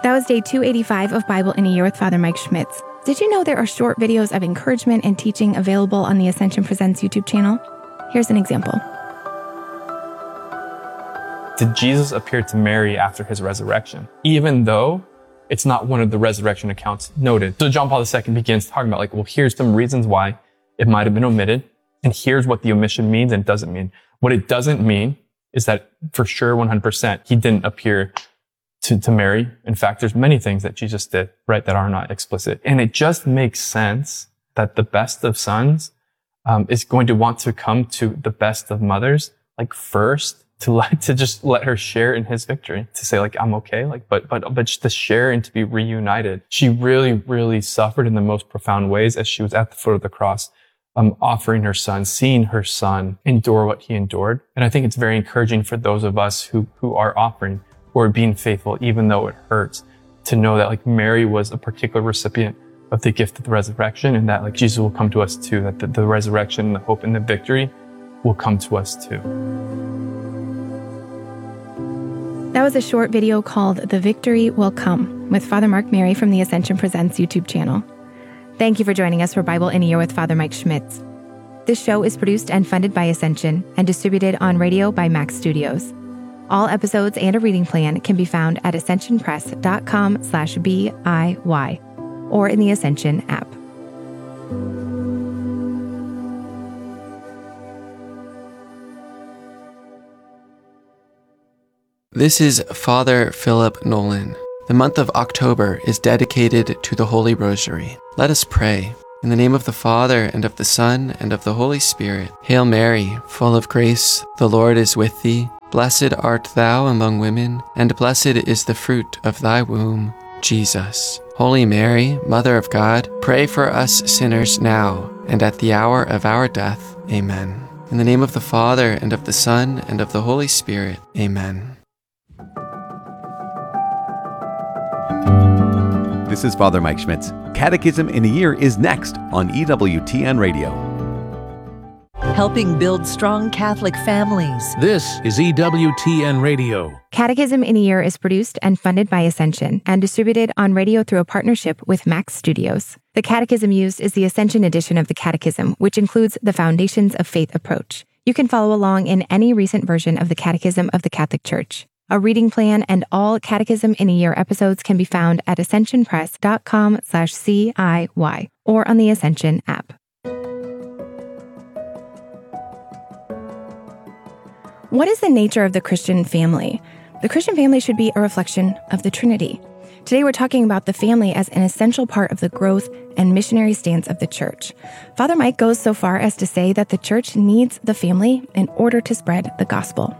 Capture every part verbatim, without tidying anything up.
That was day two eighty-five of Bible in a Year with Father Mike Schmitz. Did you know there are short videos of encouragement and teaching available on the Ascension Presents YouTube channel? Here's an example. Did Jesus appear to Mary after his resurrection, even though it's not one of the resurrection accounts noted? So John Paul the Second begins talking about like, well, here's some reasons why it might have been omitted, and here's what the omission means and doesn't mean. What it doesn't mean is that for sure one hundred percent he didn't appear to, to Mary. In fact, there's many things that Jesus did, right, that are not explicit. And it just makes sense that the best of sons um, is going to want to come to the best of mothers, like first, to let, to just let her share in his victory, to say like, I'm okay, like, but, but, but just to share and to be reunited. She really, really suffered in the most profound ways as she was at the foot of the cross, um, offering her son, seeing her son endure what he endured. And I think it's very encouraging for those of us who, who are offering, who are being faithful, even though it hurts, to know that like Mary was a particular recipient of the gift of the resurrection, and that like Jesus will come to us too, that the, the resurrection, the hope and the victory will come to us too. That was a short video called The Victory Will Come with Father Mark Mary from the Ascension Presents YouTube channel. Thank you for joining us for Bible in a Year with Father Mike Schmitz. This show is produced and funded by Ascension and distributed on radio by Max Studios. All episodes and a reading plan can be found at ascensionpress.com slash B-I-Y or in the Ascension app. This is Father Philip Nolan. The month of October is dedicated to the Holy Rosary. Let us pray. In the name of the Father, and of the Son, and of the Holy Spirit. Hail Mary, full of grace, the Lord is with thee. Blessed art thou among women, and blessed is the fruit of thy womb, Jesus. Holy Mary, Mother of God, pray for us sinners now, and at the hour of our death. Amen. In the name of the Father, and of the Son, and of the Holy Spirit. Amen. This is Father Mike Schmitz. Catechism in a Year is next on E W T N Radio. Helping build strong Catholic families. This is E W T N Radio. Catechism in a Year is produced and funded by Ascension and distributed on radio through a partnership with Max Studios. The catechism used is the Ascension edition of the Catechism, which includes the Foundations of Faith approach. You can follow along in any recent version of the Catechism of the Catholic Church. A reading plan and all Catechism in a Year episodes can be found at ascensionpress.com slash C-I-Y or on the Ascension app. What is the nature of the Christian family? The Christian family should be a reflection of the Trinity. Today we're talking about the family as an essential part of the growth and missionary stance of the Church. Father Mike goes so far as to say that the Church needs the family in order to spread the gospel.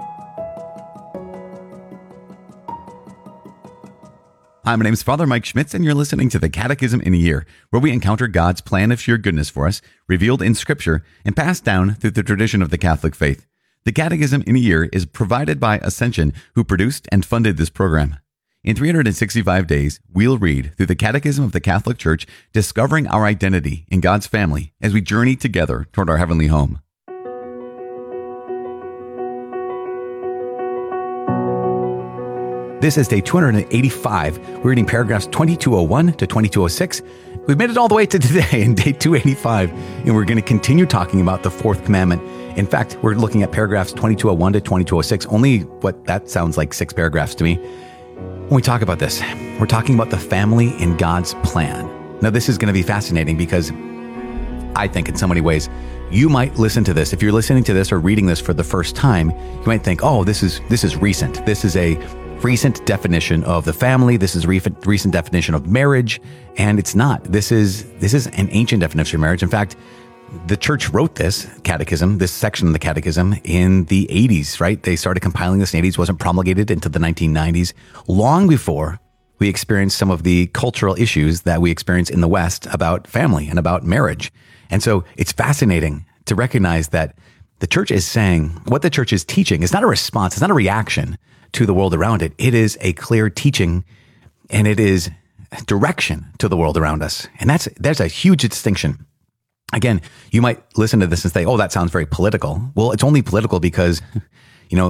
Hi, my name is Father Mike Schmitz, and you're listening to the Catechism in a Year, where we encounter God's plan of sheer goodness for us, revealed in Scripture, and passed down through the tradition of the Catholic faith. The Catechism in a Year is provided by Ascension, who produced and funded this program. In three hundred sixty-five days, we'll read through the Catechism of the Catholic Church, discovering our identity in God's family as we journey together toward our heavenly home. This is day two hundred eighty-five. We're reading paragraphs twenty-two oh one to twenty-two oh six. We've made it all the way to today in day two eighty-five, and we're going to continue talking about the fourth commandment. In fact, we're looking at paragraphs twenty-two oh one to twenty-two oh six, only what that sounds like six paragraphs to me. When we talk about this, we're talking about the family in God's plan. Now, this is going to be fascinating because I think in so many ways, you might listen to this. If you're listening to this or reading this for the first time, you might think, oh, this is this is recent. This is a recent definition of the family. This is a recent, recent definition of marriage, and it's not. This is this is an ancient definition of marriage. In fact, the Church wrote this catechism, this section of the catechism, in the eighties, right? They started compiling this in the eighties, wasn't promulgated into the nineteen nineties, long before we experienced some of the cultural issues that we experience in the West about family and about marriage. And so it's fascinating to recognize that the Church is saying, what the Church is teaching is not a response, it's not a reaction to the world around it. It is a clear teaching, and it is direction to the world around us. And that's there's a huge distinction. Again, you might listen to this and say, oh, that sounds very political. Well, it's only political because, you know,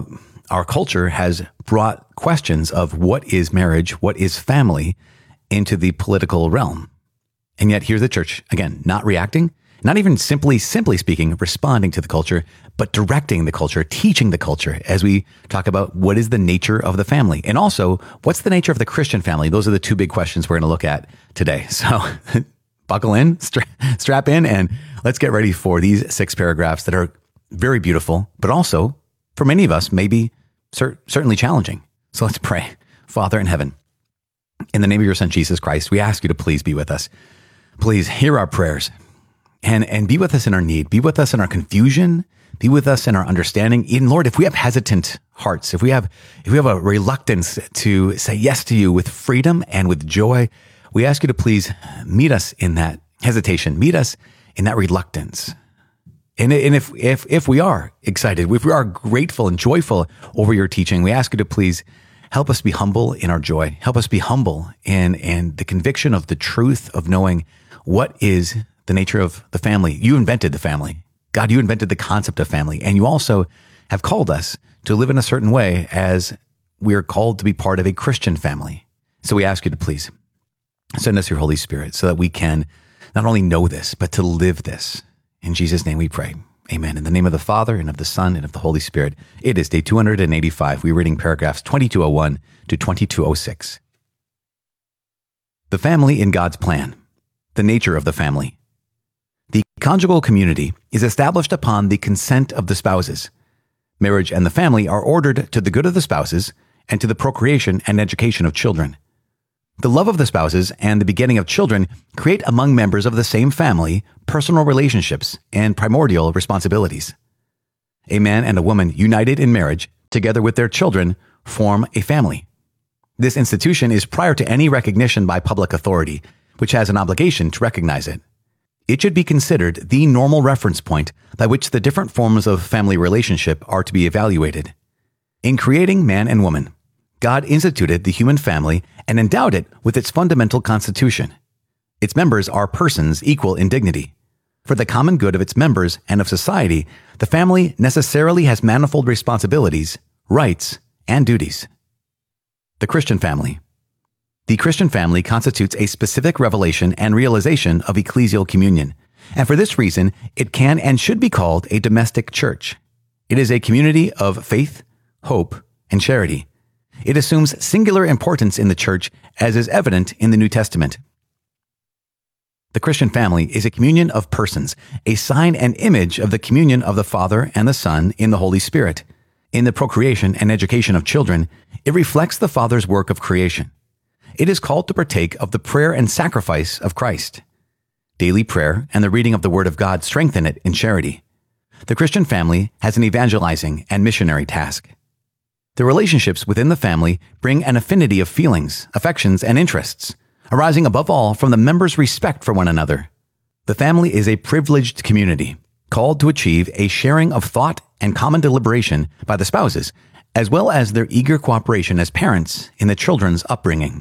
our culture has brought questions of what is marriage, what is family into the political realm. And yet here's the church, again, not reacting, not even simply, simply speaking, responding to the culture, but directing the culture, teaching the culture as we talk about what is the nature of the family. And also, what's the nature of the Christian family? Those are the two big questions we're going to look at today. So buckle in, stra- strap in, and let's get ready for these six paragraphs that are very beautiful, but also, for many of us, maybe cer- certainly challenging. So let's pray. Father in heaven, in the name of your Son, Jesus Christ, we ask you to please be with us. Please hear our prayers. And, and be with us in our need. Be with us in our confusion. Be with us in our understanding. Even Lord, if we have hesitant hearts, if we have, if we have a reluctance to say yes to you with freedom and with joy, we ask you to please meet us in that hesitation. Meet us in that reluctance. And, and if, if, if we are excited, if we are grateful and joyful over your teaching, we ask you to please help us be humble in our joy. Help us be humble in, in the conviction of the truth of knowing what is the nature of the family. You invented the family. God, you invented the concept of family. And you also have called us to live in a certain way as we are called to be part of a Christian family. So we ask you to please send us your Holy Spirit so that we can not only know this, but to live this. In Jesus' name we pray. Amen. In the name of the Father and of the Son and of the Holy Spirit. It is day two hundred eighty-five. We're reading paragraphs twenty-two oh one to twenty-two oh six. The family in God's plan. The nature of the family. The conjugal community is established upon the consent of the spouses. Marriage and the family are ordered to the good of the spouses and to the procreation and education of children. The love of the spouses and the begetting of children create among members of the same family personal relationships and primordial responsibilities. A man and a woman united in marriage, together with their children, form a family. This institution is prior to any recognition by public authority, which has an obligation to recognize it. It should be considered the normal reference point by which the different forms of family relationship are to be evaluated. In creating man and woman, God instituted the human family and endowed it with its fundamental constitution. Its members are persons equal in dignity. For the common good of its members and of society, the family necessarily has manifold responsibilities, rights, and duties. The Christian family. The Christian family constitutes a specific revelation and realization of ecclesial communion, and for this reason, it can and should be called a domestic church. It is a community of faith, hope, and charity. It assumes singular importance in the church, as is evident in the New Testament. The Christian family is a communion of persons, a sign and image of the communion of the Father and the Son in the Holy Spirit. In the procreation and education of children, it reflects the Father's work of creation. It is called to partake of the prayer and sacrifice of Christ. Daily prayer and the reading of the Word of God strengthen it in charity. The Christian family has an evangelizing and missionary task. The relationships within the family bring an affinity of feelings, affections, and interests, arising above all from the members' respect for one another. The family is a privileged community, called to achieve a sharing of thought and common deliberation by the spouses, as well as their eager cooperation as parents in the children's upbringing.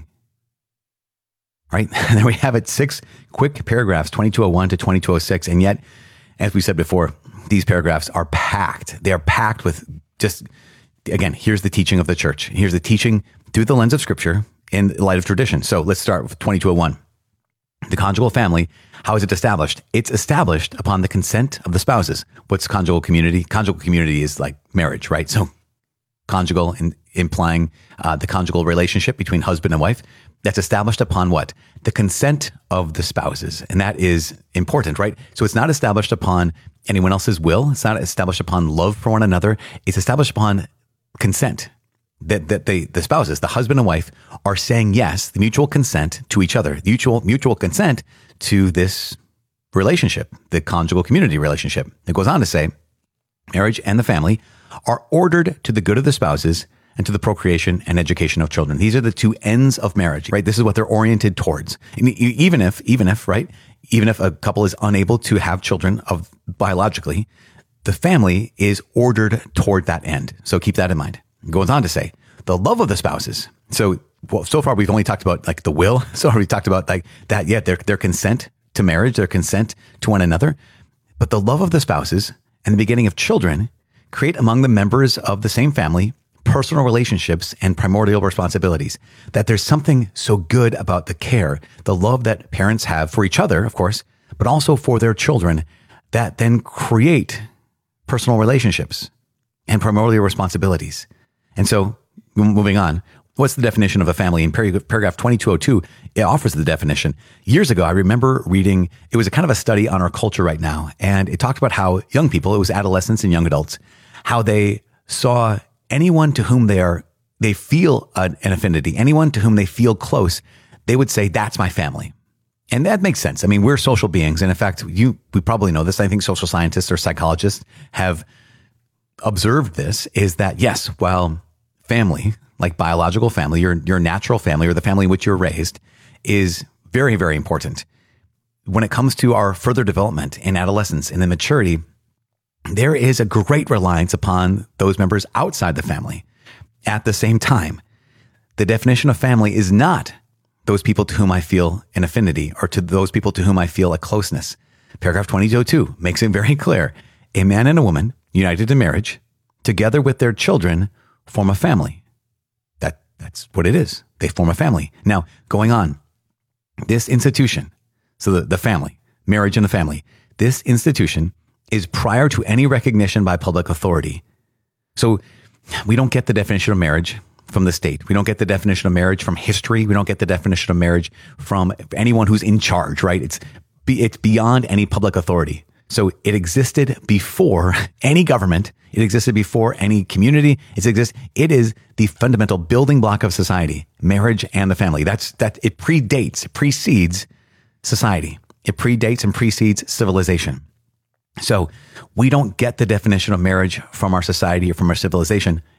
All right, there we have it, six quick paragraphs, twenty-two oh one to twenty-two oh six. And yet, as we said before, these paragraphs are packed. They are packed with just, again, here's the teaching of the church. Here's the teaching through the lens of Scripture in light of tradition. So let's start with twenty-two oh one. The conjugal family, how is it established? It's established upon the consent of the spouses. What's conjugal community? Conjugal community is like marriage, right? So conjugal, in, implying uh, the conjugal relationship between husband and wife. That's established upon what? The consent of the spouses. And that is important, right? So it's not established upon anyone else's will. It's not established upon love for one another. It's established upon consent. That, that they, the spouses, the husband and wife, are saying yes, the mutual consent to each other, the mutual, mutual consent to this relationship, the conjugal community relationship. It goes on to say, marriage and the family are ordered to the good of the spouses and to the procreation and education of children. These are the two ends of marriage, right? This is what they're oriented towards. And even if, even if, right, even if a couple is unable to have children of biologically, the family is ordered toward that end. So keep that in mind. It goes on to say, the love of the spouses. So, well, so far we've only talked about like the will. So far we talked about like that, yeah, their, their consent to marriage, their consent to one another. But the love of the spouses and the begetting of children create among the members of the same family personal relationships and primordial responsibilities. That there's something so good about the care, the love that parents have for each other, of course, but also for their children, that then create personal relationships and primordial responsibilities. And so, moving on, what's the definition of a family? In paragraph twenty-two oh two, it offers the definition. Years ago, I remember reading, it was a kind of a study on our culture right now, and it talked about how young people, it was adolescents and young adults, how they saw anyone to whom they are, they feel an, an affinity, anyone to whom they feel close, they would say, that's my family. And that makes sense. I mean, we're social beings. And in fact, you, we probably know this. I think social scientists or psychologists have observed this, is that yes, while family, like biological family, your, your natural family or the family in which you're raised is very, very important. When it comes to our further development in adolescence and in maturity, there is a great reliance upon those members outside the family. At the same time, the definition of family is not those people to whom I feel an affinity or to those people to whom I feel a closeness. Paragraph twenty oh two makes it very clear. A man and a woman united in marriage, together with their children, form a family. That, that's what it is. They form a family. Now, going on, this institution, so the, the family, marriage and the family, this institution is prior to any recognition by public authority. So we don't get the definition of marriage from the state. We don't get the definition of marriage from history. We don't get the definition of marriage from anyone who's in charge, right? It's be, it's beyond any public authority. So it existed before any government. It existed before any community. It exists. It is the fundamental building block of society, marriage and the family. That's that. It predates, it precedes society. It predates and precedes civilization. So we don't get the definition of marriage from our society or from our civilization.